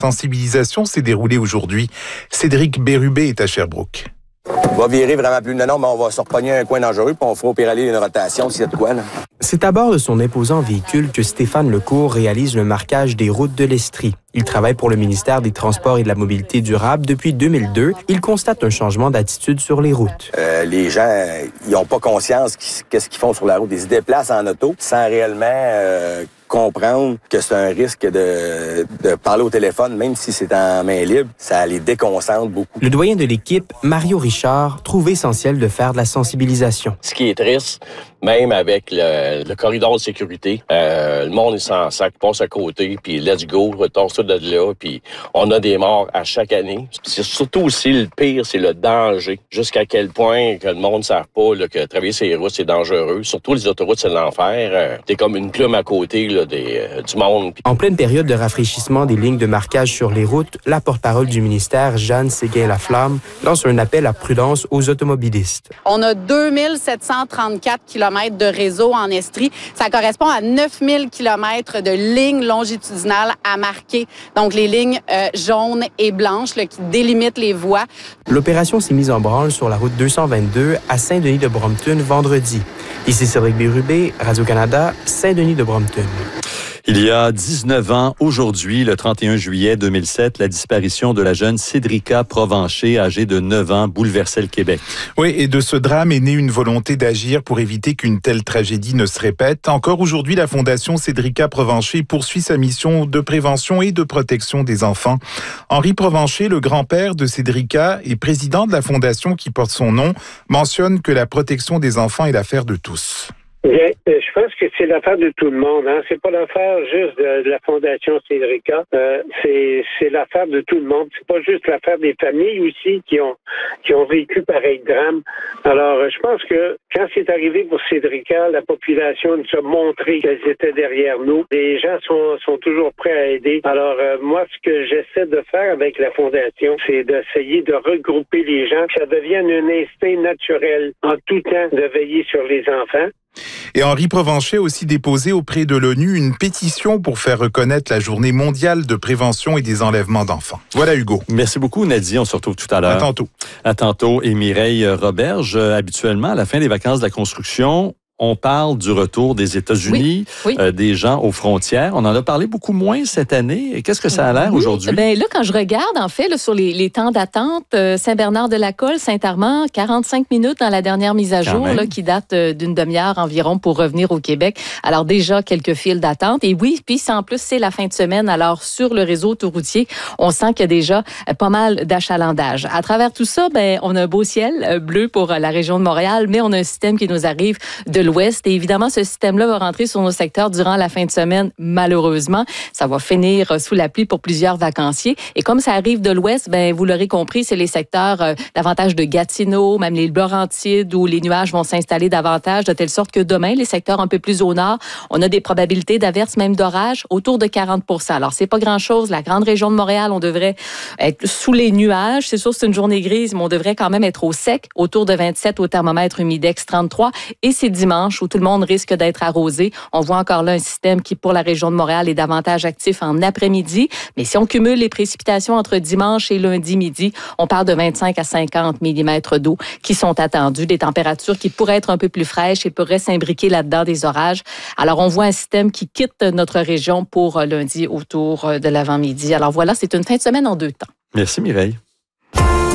sensibilisation s'est déroulée aujourd'hui. Cédric Bérubé est à Sherbrooke. On va virer vraiment plus. Non, mais on va se repogner un coin dangereux, puis on fera opérer une rotation s'il y a de quoi, là. C'est à bord de son imposant véhicule que Stéphane Lecourt réalise le marquage des routes de l'Estrie. Il travaille pour le ministère des Transports et de la Mobilité durable depuis 2002. Il constate un changement d'attitude sur les routes. Les gens, ils n'ont pas conscience qu'est-ce qu'ils font sur la route. Ils se déplacent en auto sans réellement comprendre que c'est un risque de parler au téléphone, même si c'est en main libre. Ça les déconcentre beaucoup. Le doyen de l'équipe, Mario Richard, trouve essentiel de faire de la sensibilisation. Ce qui est triste, même avec le corridor de sécurité, le monde, il s'en sac, passe à côté, puis let's go, retourne ça de là, puis on a des morts à chaque année. C'est surtout aussi le pire, c'est le danger. Jusqu'à quel point que le monde ne savent pas là, que traverser les routes, c'est dangereux. Surtout les autoroutes, c'est l'enfer. T'es comme une plume à côté là, du monde. En pleine période de rafraîchissement des lignes de marquage sur les routes, la porte-parole du ministère, Jeanne Séguin-Laflamme, lance un appel à prudence aux automobilistes. On a 2734 km de réseau en Estrie. Ça correspond à 9000 km de lignes longitudinales à marquer. Donc, les lignes jaunes et blanches là, qui délimitent les voies. L'opération s'est mise en branle sur la route 222 à Saint-Denis-de-Brompton vendredi. Ici Cédric Bérubé, Radio-Canada, Saint-Denis-de-Brompton. Il y a 19 ans, aujourd'hui, le 31 juillet 2007, la disparition de la jeune Cédrica Provencher, âgée de 9 ans, bouleversait le Québec. Oui, et de ce drame est née une volonté d'agir pour éviter qu'une telle tragédie ne se répète. Encore aujourd'hui, la Fondation Cédrica Provencher poursuit sa mission de prévention et de protection des enfants. Henri Provencher, le grand-père de Cédrica et président de la Fondation qui porte son nom, mentionne que la protection des enfants est l'affaire de tous. Bien, je pense que c'est l'affaire de tout le monde. Hein. C'est pas l'affaire juste de la Fondation Cédrica. C'est l'affaire de tout le monde. C'est pas juste l'affaire des familles aussi qui ont vécu pareil drame. Alors, je pense que quand c'est arrivé pour Cédrica, la population nous a montré qu'elles étaient derrière nous. Les gens sont toujours prêts à aider. Alors, moi, ce que j'essaie de faire avec la Fondation, c'est d'essayer de regrouper les gens, que ça devienne un instinct naturel en tout temps de veiller sur les enfants. Et Henri Provencher a aussi déposé auprès de l'ONU une pétition pour faire reconnaître la journée mondiale de prévention et des enlèvements d'enfants. Voilà, Hugo. Merci beaucoup, Nadie. On se retrouve tout à l'heure. À tantôt. À tantôt. Et Mireille Roberge, habituellement, à la fin des vacances de la construction, on parle du retour des États-Unis, des gens aux frontières. On en a parlé beaucoup moins cette année. Et qu'est-ce que ça a l'air aujourd'hui? Bien là, quand je regarde, en fait, là, sur les temps d'attente, Saint-Bernard-de-la-Colle, Saint-Armand, 45 minutes dans la dernière mise à jour, là, qui date d'une demi-heure environ pour revenir au Québec. Alors déjà, quelques files d'attente. Et oui, puis en plus, c'est la fin de semaine. Alors, sur le réseau autoroutier, on sent qu'il y a déjà pas mal d'achalandage. À travers tout ça, ben, on a un beau ciel bleu pour la région de Montréal, mais on a un système qui nous arrive de l'ouest. Et évidemment, ce système-là va rentrer sur nos secteurs durant la fin de semaine, malheureusement. Ça va finir sous la pluie pour plusieurs vacanciers. Et comme ça arrive de l'ouest, ben vous l'aurez compris, c'est les secteurs davantage de Gatineau, même les Laurentides, où les nuages vont s'installer davantage, de telle sorte que demain, les secteurs un peu plus au nord, on a des probabilités d'averses, même d'orage, autour de 40 %. Alors, c'est pas grand-chose. La grande région de Montréal, on devrait être sous les nuages. C'est sûr, c'est une journée grise, mais on devrait quand même être au sec, autour de 27 au thermomètre humidex 33. Et c'est dimanche où tout le monde risque d'être arrosé. On voit encore là un système qui, pour la région de Montréal, est davantage actif en après-midi. Mais si on cumule les précipitations entre dimanche et lundi midi, on parle de 25 à 50 mm d'eau qui sont attendus. Des températures qui pourraient être un peu plus fraîches et pourraient s'imbriquer là-dedans des orages. Alors, on voit un système qui quitte notre région pour lundi autour de l'avant-midi. Alors voilà, c'est une fin de semaine en deux temps. Merci Mireille.